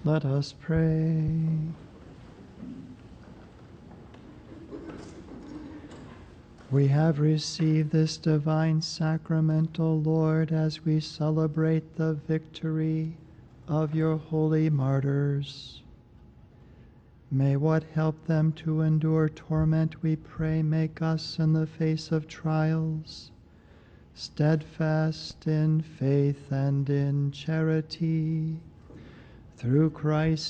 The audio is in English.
Let us pray. We have received this divine sacrament, O Lord, as we celebrate the victory of your holy martyrs. May what helped them to endure torment, we pray, make us in the face of trials steadfast in faith and in charity. Through Christ